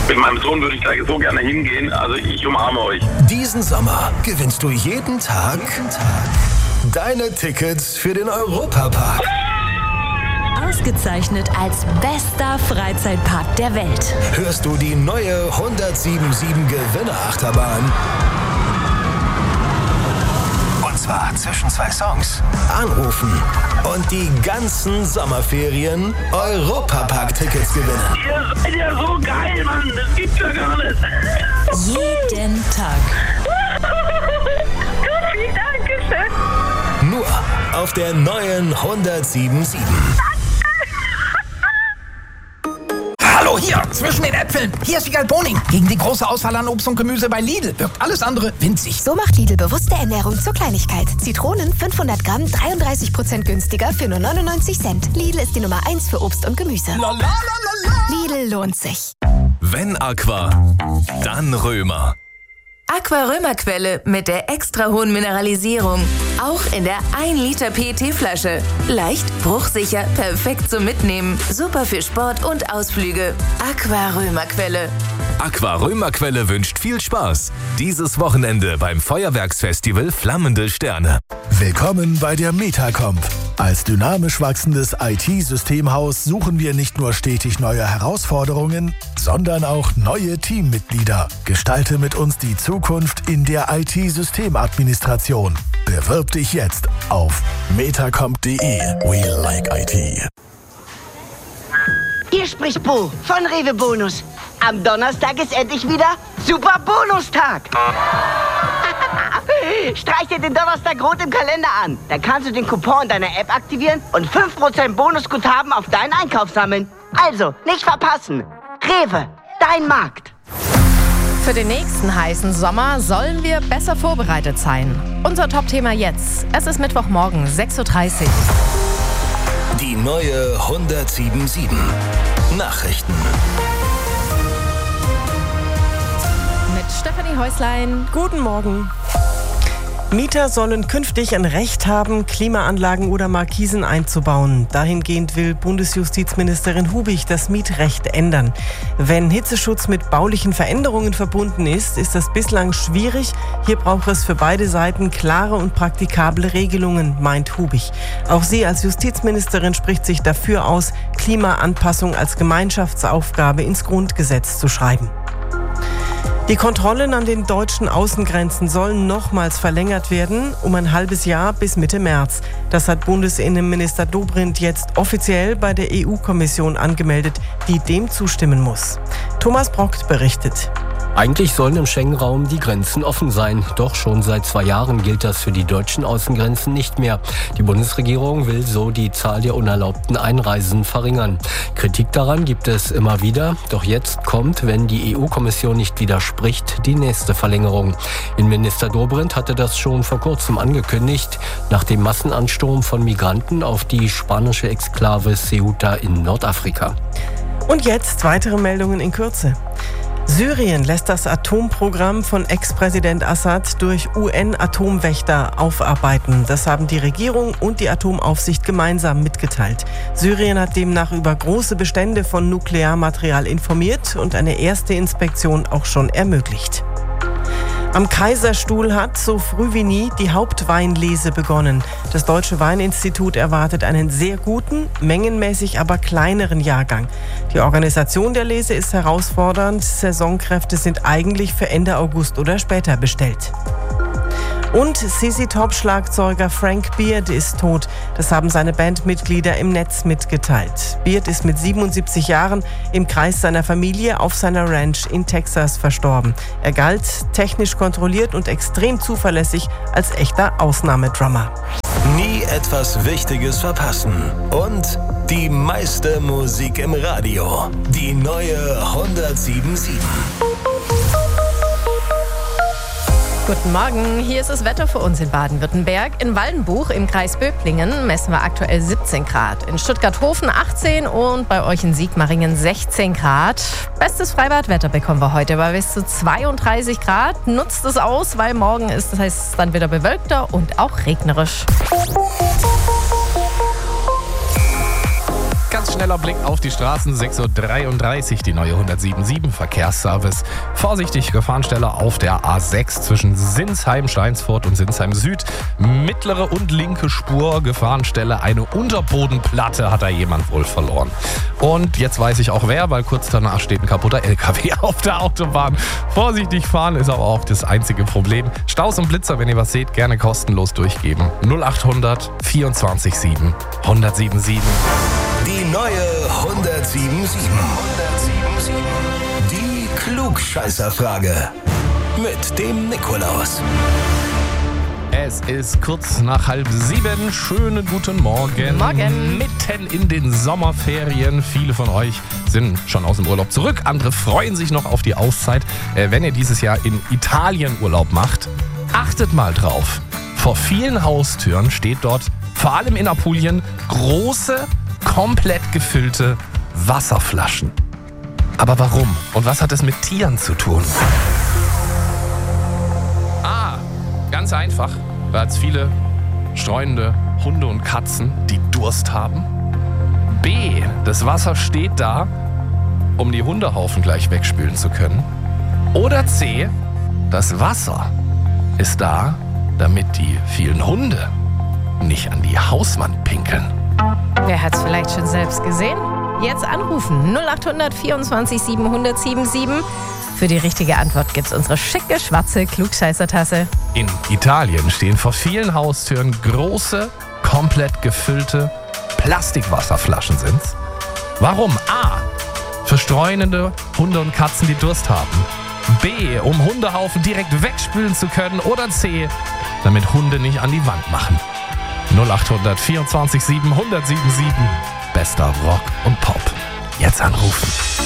Mit meinem Sohn würde ich da so gerne hingehen. Also ich umarme euch. Diesen Sommer gewinnst du jeden Tag deine Tickets für den Europapark. Ausgezeichnet als bester Freizeitpark der Welt. Hörst du die neue 1077 Gewinnerachterbahn? Und zwar zwischen 2 Songs. Anrufen und die ganzen Sommerferien Europapark-Tickets gewinnen. Ihr seid ja so geil, Mann. Das gibt's ja gar nicht. Jeden Tag. Nur auf der neuen 1077. Hallo, hier, zwischen den Äpfeln. Hier ist Wiegald Boning. Gegen die große Auswahl an Obst und Gemüse bei Lidl wirkt alles andere winzig. So macht Lidl bewusste Ernährung zur Kleinigkeit. Zitronen 500 Gramm, 33% günstiger für nur 99 Cent. Lidl ist die Nummer 1 für Obst und Gemüse. Lidl lohnt sich. Wenn Aqua, dann Römer. Aqua Römerquelle mit der extra hohen Mineralisierung. Auch in der 1 Liter PET-Flasche. Leicht, bruchsicher, perfekt zum Mitnehmen. Super für Sport und Ausflüge. Aqua Römerquelle. Aqua Römerquelle wünscht viel Spaß. Dieses Wochenende beim Feuerwerksfestival Flammende Sterne. Willkommen bei der Metacomp. Als dynamisch wachsendes IT-Systemhaus suchen wir nicht nur stetig neue Herausforderungen, sondern auch neue Teammitglieder. Gestalte mit uns die Zukunft in der IT-Systemadministration. Bewirb dich jetzt auf metacomp.de. We like IT. Hier spricht Bo von Rewe Bonus. Am Donnerstag ist endlich wieder Super Bonustag. Streich dir den Donnerstag rot im Kalender an. Dann kannst du den Coupon deiner App aktivieren und 5% Bonusguthaben auf deinen Einkauf sammeln. Also, nicht verpassen. Rewe, dein Markt. Für den nächsten heißen Sommer sollen wir besser vorbereitet sein. Unser Top-Thema jetzt. Es ist Mittwochmorgen, 6.30 Uhr. Die neue 1077 Nachrichten. Mit Stefanie Häuslein. Guten Morgen. Mieter sollen künftig ein Recht haben, Klimaanlagen oder Markisen einzubauen. Dahingehend will Bundesjustizministerin Hubig das Mietrecht ändern. Wenn Hitzeschutz mit baulichen Veränderungen verbunden ist, ist das bislang schwierig. Hier braucht es für beide Seiten klare und praktikable Regelungen, meint Hubig. Auch sie als Justizministerin spricht sich dafür aus, Klimaanpassung als Gemeinschaftsaufgabe ins Grundgesetz zu schreiben. Die Kontrollen an den deutschen Außengrenzen sollen nochmals verlängert werden, um ein halbes Jahr bis Mitte März. Das hat Bundesinnenminister Dobrindt jetzt offiziell bei der EU-Kommission angemeldet, die dem zustimmen muss. Thomas Brockt berichtet. Eigentlich sollen im Schengen-Raum die Grenzen offen sein. Doch schon seit 2 Jahren gilt das für die deutschen Außengrenzen nicht mehr. Die Bundesregierung will so die Zahl der unerlaubten Einreisen verringern. Kritik daran gibt es immer wieder. Doch jetzt kommt, wenn die EU-Kommission nicht widerspricht, die nächste Verlängerung. Innenminister Dobrindt hatte das schon vor kurzem angekündigt, nach dem Massenansturm von Migranten auf die spanische Exklave Ceuta in Nordafrika. Und jetzt weitere Meldungen in Kürze. Syrien lässt das Atomprogramm von Ex-Präsident Assad durch UN-Atomwächter aufarbeiten. Das haben die Regierung und die Atomaufsicht gemeinsam mitgeteilt. Syrien hat demnach über große Bestände von Nuklearmaterial informiert und eine erste Inspektion auch schon ermöglicht. Am Kaiserstuhl hat so früh wie nie die Hauptweinlese begonnen. Das Deutsche Weininstitut erwartet einen sehr guten, mengenmäßig aber kleineren Jahrgang. Die Organisation der Lese ist herausfordernd. Saisonkräfte sind eigentlich für Ende August oder später bestellt. Und ZZ Top-Schlagzeuger Frank Beard ist tot. Das haben seine Bandmitglieder im Netz mitgeteilt. Beard ist mit 77 Jahren im Kreis seiner Familie auf seiner Ranch in Texas verstorben. Er galt technisch kontrolliert und extrem zuverlässig als echter Ausnahmedrummer. Nie etwas Wichtiges verpassen. Und die meiste Musik im Radio. Die neue 1077. Guten Morgen, hier ist das Wetter für uns in Baden-Württemberg. In Waldenbuch im Kreis Böblingen messen wir aktuell 17 Grad. In Stuttgart-Hofen 18 und bei euch in Sigmaringen 16 Grad. Bestes Freibadwetter bekommen wir heute bei bis zu 32 Grad. Nutzt es aus, weil morgen ist es dann wieder bewölkter und auch regnerisch. Jetzt schneller Blick auf die Straßen, 6.33 Uhr, die neue 107.7 Verkehrsservice. Vorsichtig, Gefahrenstelle auf der A6 zwischen Sinsheim, Steinsfurt und Sinsheim Süd. Mittlere und linke Spur, Gefahrenstelle, eine Unterbodenplatte hat da jemand wohl verloren. Und jetzt weiß ich auch wer, weil kurz danach steht ein kaputter LKW auf der Autobahn. Vorsichtig fahren ist aber auch das einzige Problem. Staus und Blitzer, wenn ihr was seht, gerne kostenlos durchgeben. 0800 24 7 1077. Die neue 1077. Die Klugscheißerfrage mit dem Nikolaus. Es ist kurz nach 6:30. Schönen guten Morgen. Morgen. Mitten in den Sommerferien. Viele von euch sind schon aus dem Urlaub zurück. Andere freuen sich noch auf die Auszeit. Wenn ihr dieses Jahr in Italien Urlaub macht, achtet mal drauf. Vor vielen Haustüren steht dort, vor allem in Apulien, große, komplett gefüllte Wasserflaschen. Aber warum? Und was hat es mit Tieren zu tun? Ganz einfach, weil es viele streunende Hunde und Katzen, die Durst haben. B, das Wasser steht da, um die Hundehaufen gleich wegspülen zu können. Oder C, das Wasser ist da, damit die vielen Hunde nicht an die Hauswand pinkeln. Wer hat es vielleicht schon selbst gesehen? Jetzt anrufen 0800 24 7 1077. Für die richtige Antwort gibt's unsere schicke, schwarze Klugscheißertasse. In Italien stehen vor vielen Haustüren große, komplett gefüllte Plastikwasserflaschen sind's. Warum? A, für streunende Hunde und Katzen, die Durst haben. B, um Hundehaufen direkt wegspülen zu können. Oder C, damit Hunde nicht an die Wand machen. 0800 24 7 1077. Bester Rock und Pop. Jetzt anrufen.